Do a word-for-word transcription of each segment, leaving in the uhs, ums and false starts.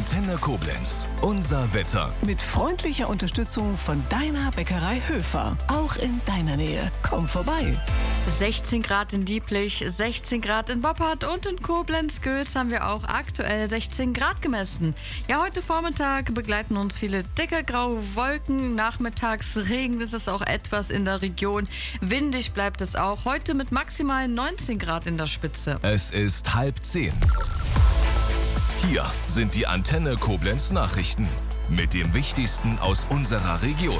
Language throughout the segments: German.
Antenne Koblenz. Unser Wetter. Mit freundlicher Unterstützung von deiner Bäckerei Höfer. Auch in deiner Nähe. Komm vorbei. sechzehn Grad in Dieblich, sechzehn Grad in Boppard und in Koblenz-Gülz haben wir auch aktuell sechzehn Grad gemessen. Ja, heute Vormittag begleiten uns viele dicke graue Wolken. Nachmittags regnet es auch etwas in der Region. Windig bleibt es auch. Heute mit maximal neunzehn Grad in der Spitze. Es ist halb zehn. Hier sind die Antenne Koblenz Nachrichten mit dem Wichtigsten aus unserer Region.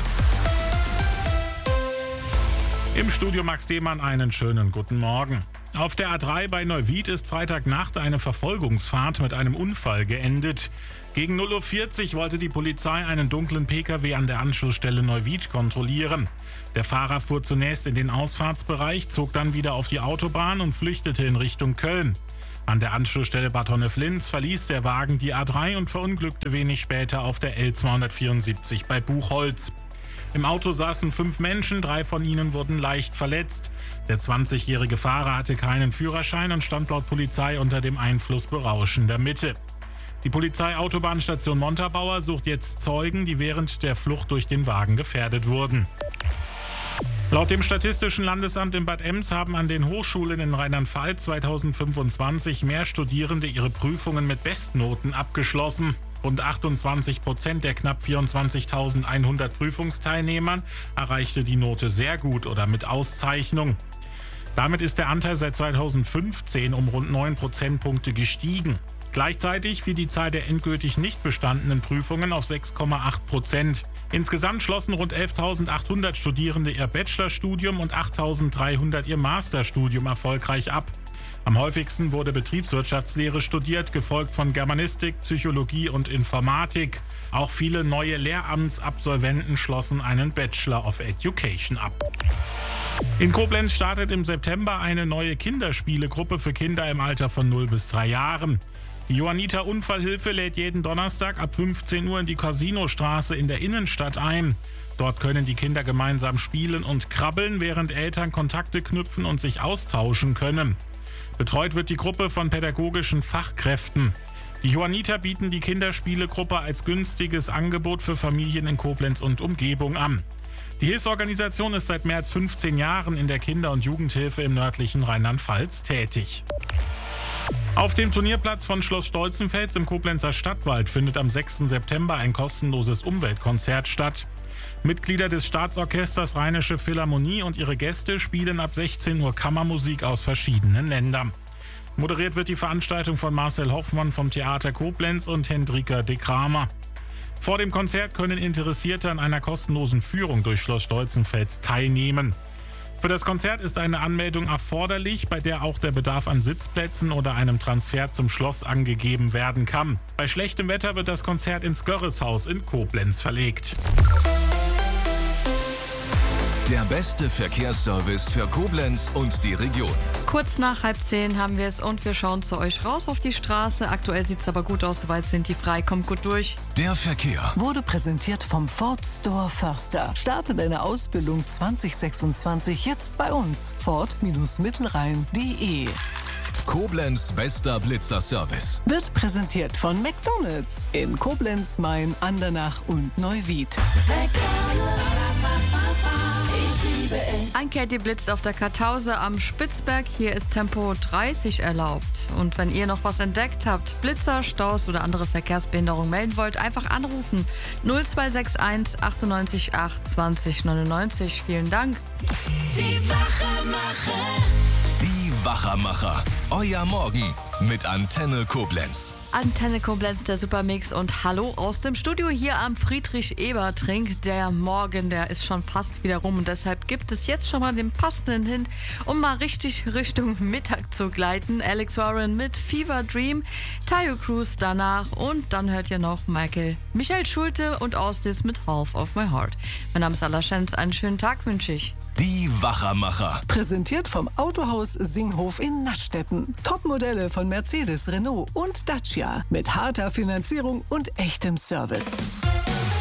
Im Studio Max Demann einen schönen guten Morgen. Auf der A drei bei Neuwied ist Freitagnacht eine Verfolgungsfahrt mit einem Unfall geendet. Gegen null Uhr vierzig wollte die Polizei einen dunklen Pkw an der Anschlussstelle Neuwied kontrollieren. Der Fahrer fuhr zunächst in den Ausfahrtsbereich, zog dann wieder auf die Autobahn und flüchtete in Richtung Köln. An der Anschlussstelle Bad Honneflins verließ der Wagen die A drei und verunglückte wenig später auf der L zweihundertvierundsiebzig bei Buchholz. Im Auto saßen fünf Menschen, drei von ihnen wurden leicht verletzt. Der zwanzigjährige Fahrer hatte keinen Führerschein und stand laut Polizei unter dem Einfluss berauschender Mittel. Die Polizeiautobahnstation Montabaur sucht jetzt Zeugen, die während der Flucht durch den Wagen gefährdet wurden. Laut dem Statistischen Landesamt in Bad Ems haben an den Hochschulen in Rheinland-Pfalz zweitausendfünfundzwanzig mehr Studierende ihre Prüfungen mit Bestnoten abgeschlossen. Rund achtundzwanzig Prozent der knapp vierundzwanzigtausendeinhundert Prüfungsteilnehmern erreichte die Note sehr gut oder mit Auszeichnung. Damit ist der Anteil seit zweitausendfünfzehn um rund neun Prozentpunkte gestiegen. Gleichzeitig fiel die Zahl der endgültig nicht bestandenen Prüfungen auf sechs Komma acht Prozent. Insgesamt schlossen rund elftausendachthundert Studierende ihr Bachelorstudium und achttausenddreihundert ihr Masterstudium erfolgreich ab. Am häufigsten wurde Betriebswirtschaftslehre studiert, gefolgt von Germanistik, Psychologie und Informatik. Auch viele neue Lehramtsabsolventen schlossen einen Bachelor of Education ab. In Koblenz startet im September eine neue Kinderspielegruppe für Kinder im Alter von null bis drei Jahren. Die Johanniter Unfallhilfe lädt jeden Donnerstag ab fünfzehn Uhr in die Casinostraße in der Innenstadt ein. Dort können die Kinder gemeinsam spielen und krabbeln, während Eltern Kontakte knüpfen und sich austauschen können. Betreut wird die Gruppe von pädagogischen Fachkräften. Die Johanniter bieten die Kinderspielegruppe als günstiges Angebot für Familien in Koblenz und Umgebung an. Die Hilfsorganisation ist seit mehr als fünfzehn Jahren in der Kinder- und Jugendhilfe im nördlichen Rheinland-Pfalz tätig. Auf dem Turnierplatz von Schloss Stolzenfels im Koblenzer Stadtwald findet am sechsten September ein kostenloses Umweltkonzert statt. Mitglieder des Staatsorchesters Rheinische Philharmonie und ihre Gäste spielen ab sechzehn Uhr Kammermusik aus verschiedenen Ländern. Moderiert wird die Veranstaltung von Marcel Hoffmann vom Theater Koblenz und Hendrika de Kramer. Vor dem Konzert können Interessierte an einer kostenlosen Führung durch Schloss Stolzenfels teilnehmen. Für das Konzert ist eine Anmeldung erforderlich, bei der auch der Bedarf an Sitzplätzen oder einem Transfer zum Schloss angegeben werden kann. Bei schlechtem Wetter wird das Konzert ins Görreshaus in Koblenz verlegt. Der beste Verkehrsservice für Koblenz und die Region. Kurz nach halb zehn haben wir es und wir schauen zu euch raus auf die Straße. Aktuell sieht es aber gut aus, soweit sind die frei. Kommt gut durch. Der Verkehr Wurde präsentiert vom Ford Store Förster. Starte deine Ausbildung zwanzig sechsundzwanzig jetzt bei uns. Ford Mittelrhein punkt de. Koblenz bester Blitzerservice. Wird präsentiert von McDonald's in Koblenz, Main, Andernach und Neuwied. Ein Caddy blitzt auf der Kartause am Spitzberg. Hier ist Tempo dreißig erlaubt. Und wenn ihr noch was entdeckt habt, Blitzer, Staus oder andere Verkehrsbehinderung melden wollt, einfach anrufen. null zwei sechs eins achtundneunzig acht zwanzig neunundneunzig. Vielen Dank. Die Wachemacher. Die Wachermacher. Euer Morgen mit Antenne Koblenz. Antenne Koblenz, der Supermix und hallo aus dem Studio hier am Friedrich-Ebert-Ring. Der Morgen, der ist schon fast wieder rum und deshalb gibt es jetzt schon mal den passenden Hint, um mal richtig Richtung Mittag zu gleiten. Alex Warren mit Fever Dream, Tayo Cruz danach und dann hört ihr noch Michael, Michael Schulte und Austis mit Half of My Heart. Mein Name ist Alla Schenz, einen schönen Tag wünsche ich. Die Wachermacher. Präsentiert vom Autohaus Singhof in Naschstetten. Topmodelle von Mercedes, Renault und Dacia. Mit harter Finanzierung und echtem Service.